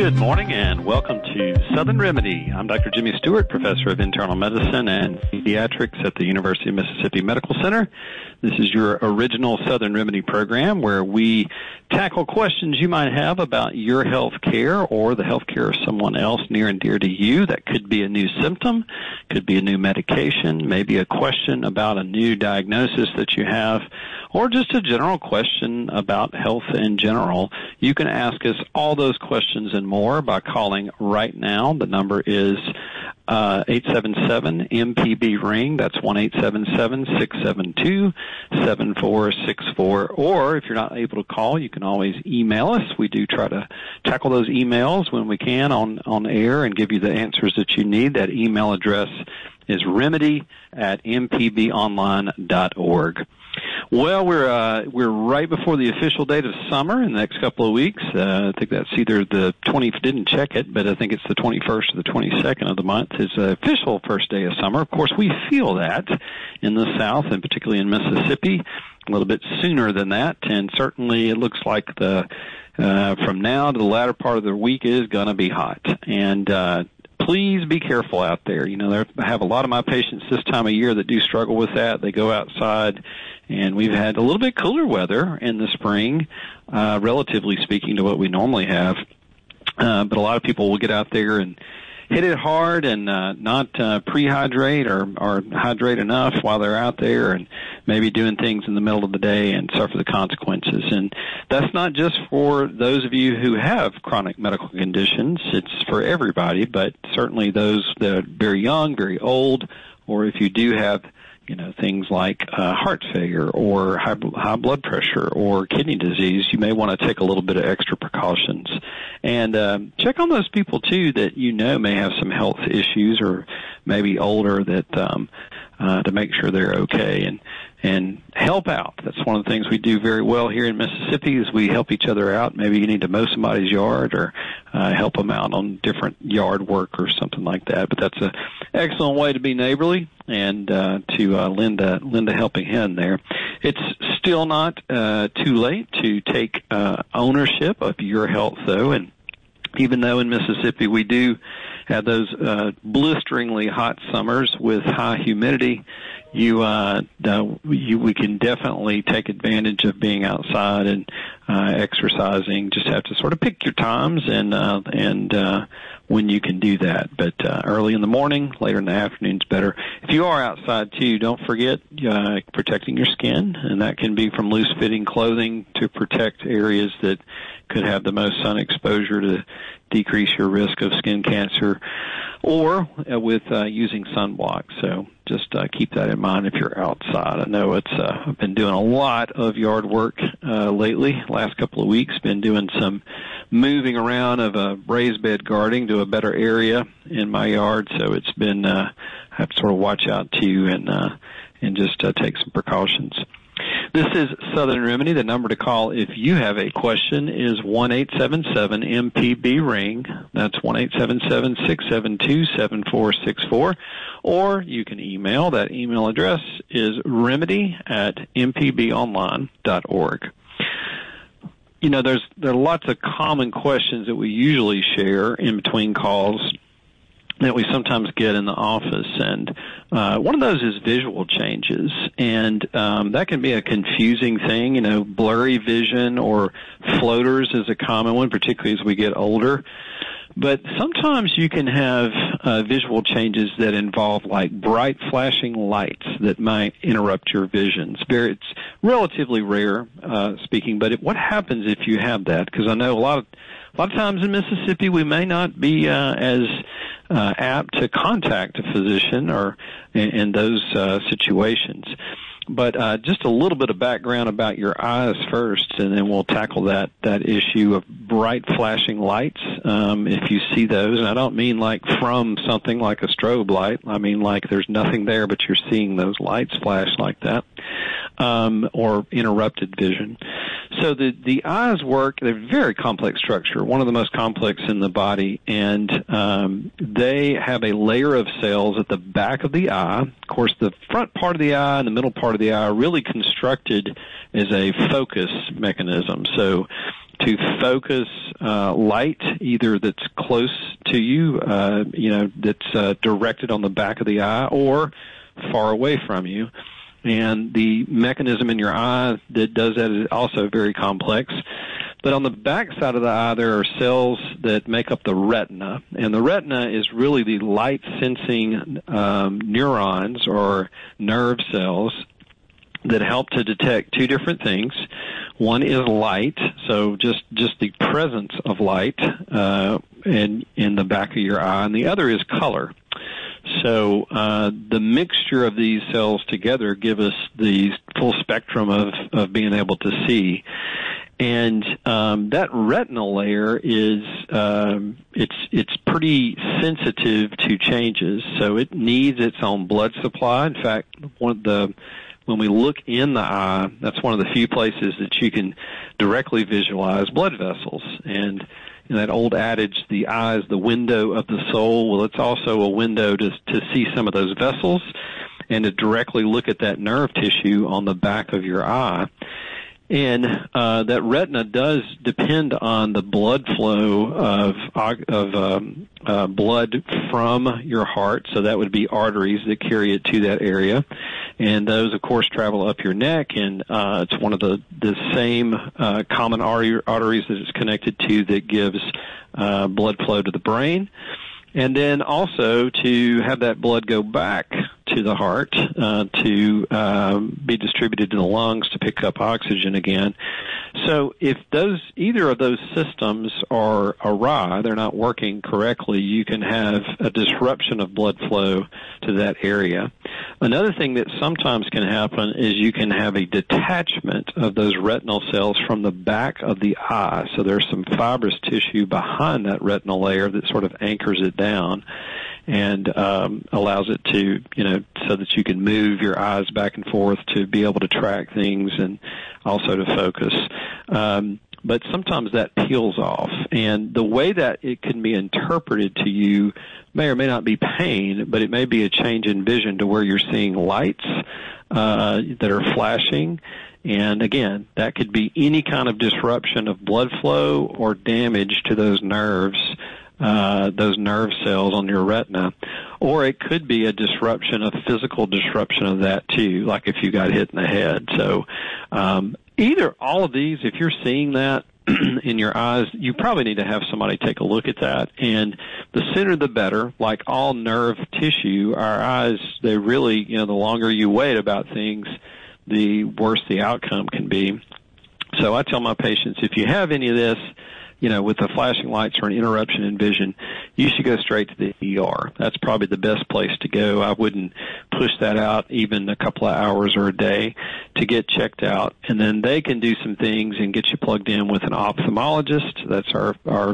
Good morning and welcome to Southern Remedy. I'm Dr. Jimmy Stewart, Professor of Internal Medicine and Pediatrics at the University of Mississippi Medical Center. This is your original Southern Remedy program where we tackle questions you might have about your health care or the health care of someone else near and dear to you. That could be a new symptom, could be a new medication, maybe a question about a new diagnosis that you have, or just a general question about health in general. You can ask us all those questions and more by calling right now. The number is 877-MPB-RING. That's 1-877-672-7464. Or if you're not able to call, you can always email us. We do try to tackle those emails when we can on air and give you the answers that you need. That email address is remedy@mpbonline.org. Well, we're right before the official date of summer in the next couple of weeks. I think that's either the 20th, didn't check it, but I think it's the 21st or the 22nd of the month is the official first day of summer. Of course, we feel that in the South and particularly in Mississippi a little bit sooner than that, and certainly it looks like from now to the latter part of the week is going to be hot. And please be careful out there. You know, I have a lot of my patients this time of year that do struggle with that. They go outside, and we've had a little bit cooler weather in the spring, relatively speaking to what we normally have. But a lot of people will get out there and hit it hard and not prehydrate or hydrate enough while they're out there and maybe doing things in the middle of the day and suffer the consequences. And that's not just for those of you who have chronic medical conditions. It's for everybody, but certainly those that are very young, very old, or if you do have things like heart failure or high blood pressure or kidney disease, you may want to take a little bit of extra precautions. And check on those people, too, that may have some health issues or maybe older that to make sure they're okay and help out. That's one of the things we do very well here in Mississippi is we help each other out. Maybe you need to mow somebody's yard or help them out on different yard work or something like that. But that's an excellent way to be neighborly and to lend a helping hand there. It's still not too late to take ownership of your health, though, and even though in Mississippi we do have those blisteringly hot summers with high humidity, we can definitely take advantage of being outside and exercising. Just have to sort of pick your times and when you can do that. But early in the morning, later in the afternoon is better. If you are outside too, don't forget protecting your skin, and that can be from loose-fitting clothing to protect areas that could have the most sun exposure to decrease your risk of skin cancer, or with using sunblock. So just keep that in mind if you're outside. I know I've been doing a lot of yard work lately. Last couple of weeks, been doing some moving around of a raised bed gardening to a better area in my yard. So it's been I have to sort of watch out too and just take some precautions. This is Southern Remedy. The number to call if you have a question is 1-877-MPB-RING. That's 1-877-672-7464. Or you can email. That email address is remedy@mpbonline.org. There are lots of common questions that we usually share in between calls that we sometimes get in the office, and one of those is visual changes, and that can be a confusing thing. Blurry vision or floaters is a common one, particularly as we get older. But sometimes you can have visual changes that involve like bright flashing lights that might interrupt your vision. It's relatively rare, speaking, but what happens if you have that? Because I know a lot of times in Mississippi we may not be as apt to contact a physician or in those situations. But just a little bit of background about your eyes first, and then we'll tackle that issue of bright flashing lights. If you see those, and I don't mean like from something like a strobe light. I mean like there's nothing there, but you're seeing those lights flash like that, or interrupted vision. So the eyes work. They're a very complex structure, one of the most complex in the body, and they have a layer of cells at the back of the eye. Of course, the front part of the eye and the middle part of the eye are really constructed as a focus mechanism. So to focus light, either that's close to you, that's directed on the back of the eye, or far away from you. And the mechanism in your eye that does that is also very complex. But on the back side of the eye, there are cells that make up the retina. And the retina is really the light-sensing neurons or nerve cells that help to detect two different things. One is light, so just the presence of light in the back of your eye, and the other is color. So the mixture of these cells together give us the full spectrum of being able to see. And that retinal layer is it's pretty sensitive to changes, so it needs its own blood supply. In fact, when we look in the eye, that's one of the few places that you can directly visualize blood vessels. And that old adage, the eye is the window of the soul, well, it's also a window to see some of those vessels and to directly look at that nerve tissue on the back of your eye. And that retina does depend on the blood flow of blood from your heart, so that would be arteries that carry it to that area. And those, of course, travel up your neck, and it's one of the same common arteries that it's connected to that gives blood flow to the brain. And then also to have that blood go back to the heart to be distributed to the lungs to pick up oxygen again. So if either of those systems are awry, they're not working correctly, you can have a disruption of blood flow to that area. Another thing that sometimes can happen is you can have a detachment of those retinal cells from the back of the eye. So there's some fibrous tissue behind that retinal layer that sort of anchors it down and allows it to, so that you can move your eyes back and forth to be able to track things and also to focus. But sometimes that peels off. And the way that it can be interpreted to you may or may not be pain, but it may be a change in vision to where you're seeing lights that are flashing. And again, that could be any kind of disruption of blood flow or damage to those nerves, those nerve cells on your retina. Or it could be a disruption, a physical disruption of that too, like if you got hit in the head. So either all of these, if you're seeing that in your eyes, you probably need to have somebody take a look at that. And the sooner the better. Like all nerve tissue, our eyes, they really, the longer you wait about things, the worse the outcome can be. So I tell my patients, if you have any of this, with the flashing lights or an interruption in vision, you should go straight to the ER. That's probably the best place to go. I wouldn't push that out even a couple of hours or a day to get checked out. And then they can do some things and get you plugged in with an ophthalmologist. That's our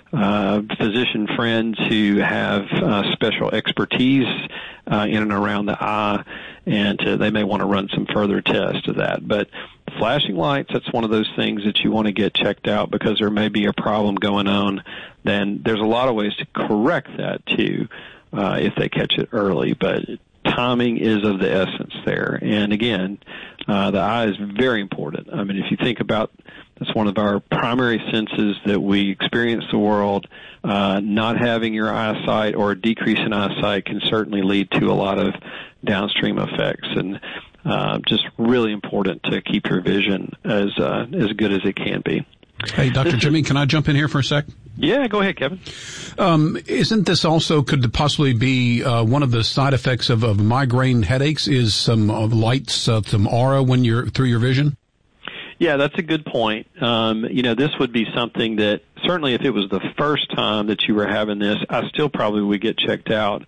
physician friends who have special expertise in and around the eye, and they may want to run some further tests of that. But flashing lights, that's one of those things that you want to get checked out because there may be a problem going on. Then there's a lot of ways to correct that too if they catch it early. But timing is of the essence there. And again, the eye is very important. I mean, if you think about, that's one of our primary senses that we experience the world. Not having your eyesight or a decrease in eyesight can certainly lead to a lot of downstream effects, and just really important to keep your vision as good as it can be. Hey, Dr. Jimmy, can I jump in here for a sec? Yeah, go ahead, Kevin. Isn't this also, could possibly be one of the side effects of migraine headaches is some lights, some aura when you're through your vision? Yeah, that's a good point. This would be something that certainly if it was the first time that you were having this, I still probably would get checked out.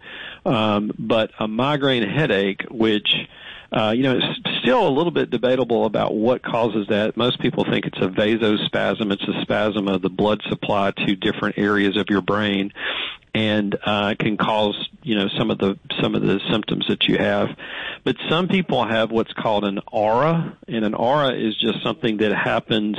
But a migraine headache, which, it's still a little bit debatable about what causes that. Most people think it's a vasospasm. It's a spasm of the blood supply to different areas of your brain, and can cause, some of the symptoms that you have. But some people have what's called an aura, and an aura is just something that happens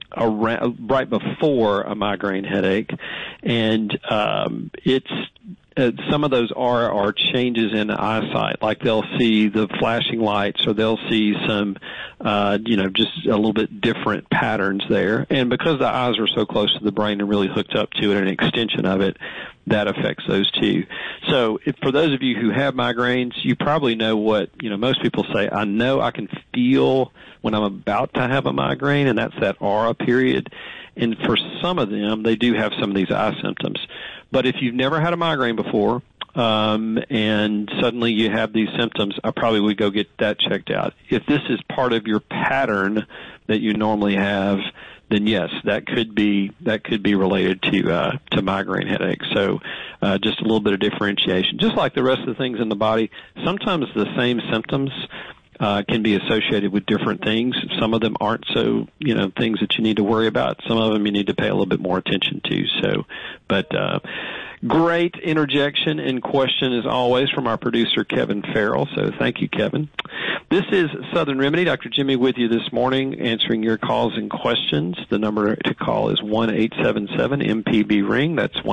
right before a migraine headache, and some of those are changes in eyesight, like they'll see the flashing lights, or they'll see some, just a little bit different patterns there. And because the eyes are so close to the brain and really hooked up to it, an extension of it, that affects those too. So for those of you who have migraines, you probably know what, most people say, I know I can feel when I'm about to have a migraine, and that's that aura period. And for some of them, they do have some of these eye symptoms. But if you've never had a migraine before, and suddenly you have these symptoms, I probably would go get that checked out. If this is part of your pattern that you normally have, then yes, that could be related to migraine headaches. So just a little bit of differentiation. Just like the rest of the things in the body, sometimes the same symptoms can be associated with different things. Some of them aren't so, things that you need to worry about. Some of them you need to pay a little bit more attention to. So, but great interjection and question as always from our producer, Kevin Farrell. So thank you, Kevin. This is Southern Remedy. Dr. Jimmy with you this morning answering your calls and questions. The number to call is 1-877-MPB-RING. That's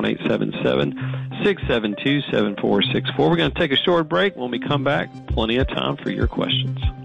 1-877-672-7464. We're going to take a short break. When we come back, plenty of time for your questions.